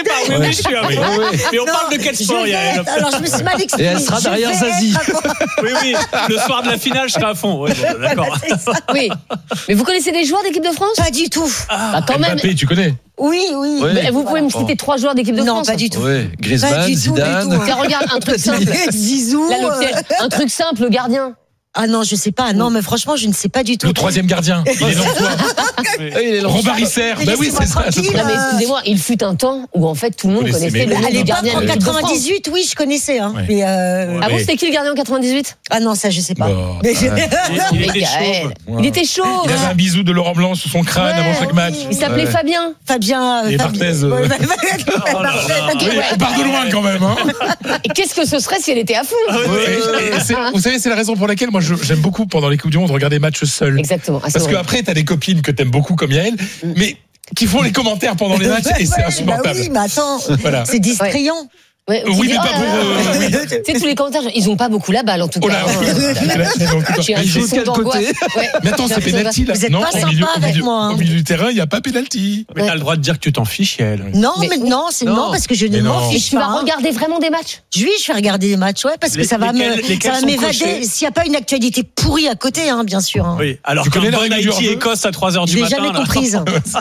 commencer par oui, je suis un peu. Mais on parle de quel sport, Yael? Alors, je me suis mal exprimée. Et elle sera derrière Zazie. Oui, le soir de la finale, je serai à fond. Ouais, d'accord. Oui. Mais vous connaissez des joueurs d'équipe de France? Pas du tout. Bah, quand même. Mbappé, tu connais? Oui. Mais vous pouvez me citer 3 joueurs d'équipe de Non, France? pas du tout. Oui, Griezmann, Pas du tout, Zidane. du tout, Tiens, regarde, un truc simple. Zizou. Là, le piège. Un truc simple, le gardien. Ah non, je sais pas. Non, mais franchement, je ne sais pas du tout. Le troisième gardien, il est Lensois. Robert Risser. Ben oui, c'est ça. Tranquille. Non, mais excusez-moi, il fut un temps où en fait tout le monde Vous connaissez, connaissait mais le À l'époque, gardien en de l'équipe de France. 98, oui, je connaissais. Hein. Ouais. Mais Ah bon, c'était qui le gardien en 98? ah non, ça, je sais pas. Bon, Mais- Il était Gaël. chaud. Il était chaud. Il avait un bisou de Laurent Blanc sur son crâne Ouais. avant chaque match. Il s'appelait Fabien. Fabien. Et Barthez, Ouais, Oh là là. Ok, Oui, ouais. on part de loin quand même. Hein. Et qu'est-ce que ce serait si elle était à fond? Vous savez, c'est la raison pour laquelle moi j'aime beaucoup pendant les Coupes du Monde regarder des matchs seuls. Exactement. Ah, c'est Parce vrai. qu'après, t'as des copines que t'aimes beaucoup comme Yael, mais qui font les commentaires pendant les matchs et c'est Bah insupportable. oui, mais attends, Voilà. c'est distrayant. Ouais, Oui, mais oh pas là pour. là. Oui. Tu sais, tous les commentaires, ils ont pas beaucoup la balle en tout Oh cas. là, hein. J'ai un Il joue de frisson quel d'angoisse. côté Ouais. Mais attends, c'est pénalty là. Vous êtes Non, pas au sympa milieu, avec moi, hein. au milieu du terrain, il n'y a pas pénalty. Mais t'as le droit de dire que tu t'en fiches, Yael. Non, Mais- mais non, c'est Non. non parce que je ne Mais m'en non. Et fiche tu vas pas. regarder vraiment des matchs? Oui, je vais regarder les matchs, ouais, parce que ça va lesquels sont m'évader. cochés S'il n'y a pas une actualité pourrie à côté, hein, bien sûr. Hein. Oui, alors Tu qu'un connais la bon règle du hors-jeu Haïti-Écosse à 3h Je du l'ai matin. jamais là. comprise.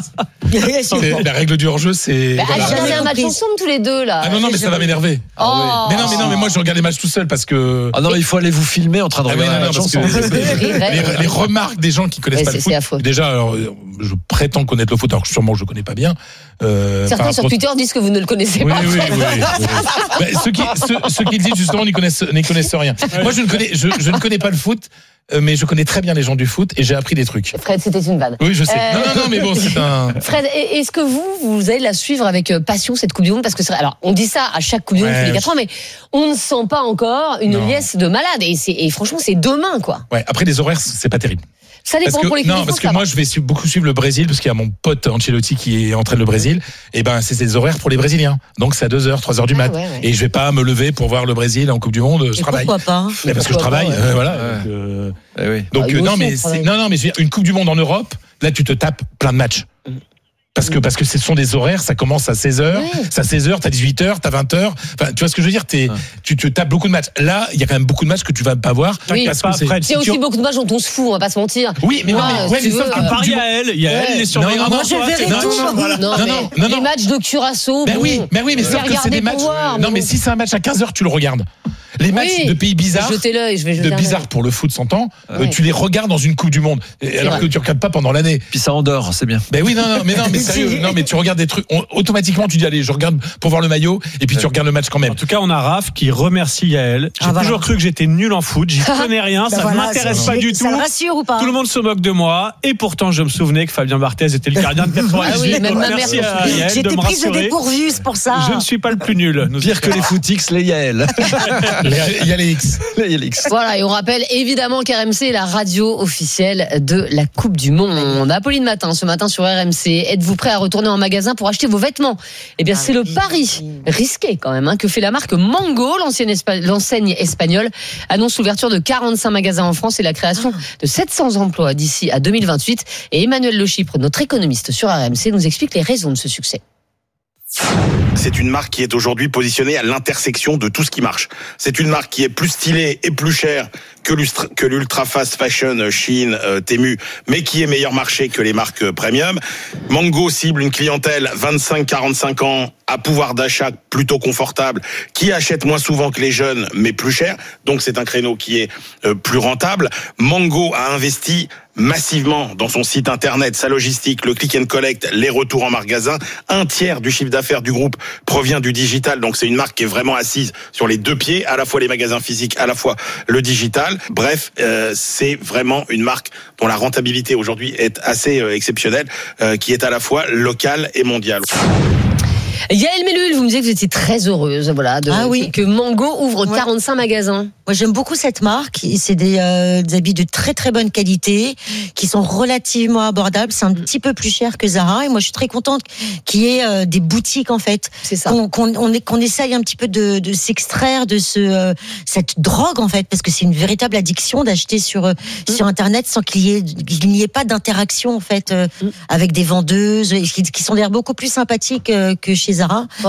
La règle du hors-jeu, c'est. Bah, voilà. allez regarder un Jamais match compris. ensemble tous les deux là. Ah non, mais ça va m'énerver. Oh. Mais non, mais moi je regarde les matchs tout seul parce que. Ah non, il faut aller vous filmer en train de Ah oui, regarder non, la non, parce chanson. que les remarques des gens qui connaissent Ouais, pas le c'est foot. affreux. Déjà, alors, je prétends connaître le foot, alors que sûrement je connais pas bien. Certains par sur rapport- Twitter disent que vous ne le connaissez Oui, pas. oui, oui. Bah, ceux qui le disent justement n'y connaissent rien. Moi, je ne connais pas le foot, mais je connais très bien les gens du foot et j'ai appris des trucs. Fred, c'était une vanne. Oui, je sais. Non, mais bon, c'est un. Fred, est-ce que vous allez la suivre avec passion cette Coupe du Monde? Parce que c'est vrai, alors on dit ça à chaque Coupe du Monde Ouais, tous les 4 ans, mais on ne sent pas encore une Non. liesse de malade. Et franchement, c'est demain, quoi. Ouais. Après, les horaires, c'est pas terrible. Ça dépend Parce que, pour l'équipe de non, France, parce que ça moi, va. je vais beaucoup suivre le Brésil, parce qu'il y a mon pote Ancelotti qui entraîne le Brésil. Et ben, c'est des horaires pour les Brésiliens. Donc, c'est à 2h, 3h du mat. Ouais. Et je vais pas me lever pour voir le Brésil en Coupe du Monde. Je Et travaille. pourquoi pas? Mais parce que je Pourquoi pas, travaille, ouais. voilà. Ouais. Eh oui. Donc, Ah, nous non, aussi, mais on travaille. non, mais je veux dire, une Coupe du Monde en Europe, là, tu te tapes plein de matchs. Parce que ce sont des horaires, ça commence à 16h, Ouais. c'est à 16h, t'as 18h, t'as 20h. Enfin, tu vois ce que je veux dire, tu te tapes beaucoup de matchs. Là, il y a quand même beaucoup de matchs que tu vas pas voir. Oui. parce que Pas, c'est- Fred, Il y a aussi beaucoup de matchs dont on se fout, on va pas se mentir. Oui, mais non, Ouais, mais, ouais, si mais tu sauf veux, que le Paris du- Yael, Yael, Ouais. les surveillants. Non, moi, je verrai non, tout. non, Voilà. Non, Non, mais non, non. les matchs de Curaçao. Ben bon, oui, mais je vais sauf que c'est regarder des pour matchs. voir, Non, mais bon. si c'est un match à 15h, tu le regardes. Les matchs Oui. de pays bizarres, Je vais jeter l'œil, je vais jeter de un bizarres œil. pour le foot, s'entend, Ouais. tu les regardes dans une Coupe du Monde, alors vrai. que tu regardes pas pendant l'année. Puis ça endort, c'est bien. Ben oui, non, mais sérieux, non, mais tu regardes des trucs, automatiquement tu dis allez, je regarde pour voir le maillot, et puis tu regardes le match quand même. En tout cas, on a Raph qui remercie Yael. J'ai voilà. toujours cru que j'étais nul en foot. J'y connais rien. Ben Ça ne voilà, m'intéresse ça- pas du Ça tout. le rassure ou pas? Tout le monde se moque de moi. Et pourtant, je me souvenais que Fabien Barthez était le gardien de 98. Ah oui, même Donc, ma mère merci s'en à souvient. Yael de J'étais me prise de rassurer. dépourvu, c'est pour ça. Je ne suis pas le plus nul. Nous Pire que les footix, les Yael. Il y a les X. Les Yalix. Voilà, et on rappelle évidemment qu'RMC est la radio officielle de la Coupe du Monde. Apolline Matin, ce matin sur RMC, êtes-vous prêt à retourner en magasin pour acheter vos vêtements? Eh bien, c'est le pari risqué quand même que fait la marque Mango, l'enseigne espagnole, annonce l'ouverture de 45 magasins en France et la création de 700 emplois d'ici à 2028. Et Emmanuel Le Chypre, notre économiste sur RMC, nous explique les raisons de ce succès. C'est une marque qui est aujourd'hui positionnée à l'intersection de tout ce qui marche. C'est une marque qui est plus stylée et plus chère que l'ultra fast fashion Shein, Temu, mais qui est meilleur marché que les marques premium. Mango cible une clientèle 25-45 ans à pouvoir d'achat plutôt confortable, qui achète moins souvent que les jeunes, mais plus cher. Donc c'est un créneau qui est plus rentable. Mango a investi massivement dans son site internet, sa logistique, le click and collect, les retours en magasin. 1/3 du chiffre d'affaires du groupe provient du digital. Donc c'est une marque qui est vraiment assise sur les deux pieds, à la fois les magasins physiques, à la fois le digital. Bref, c'est vraiment une marque dont la rentabilité aujourd'hui est assez exceptionnelle, qui est à la fois locale et mondiale. Yael Mellul, vous me disiez que vous étiez très heureuse, voilà, Ah oui. que Mango ouvre Ouais. 45 magasins. Moi, j'aime beaucoup cette marque. C'est des habits de très très bonne qualité, qui sont relativement abordables. C'est un petit peu plus cher que Zara. Et moi, je suis très contente qu'il y ait des boutiques en fait, C'est ça. qu'on essaye un petit peu de s'extraire de cette drogue en fait, parce que c'est une véritable addiction d'acheter sur Internet sans qu'il n'y ait pas d'interaction en fait avec des vendeuses qui sont d'ailleurs beaucoup plus sympathiques que chez Zara.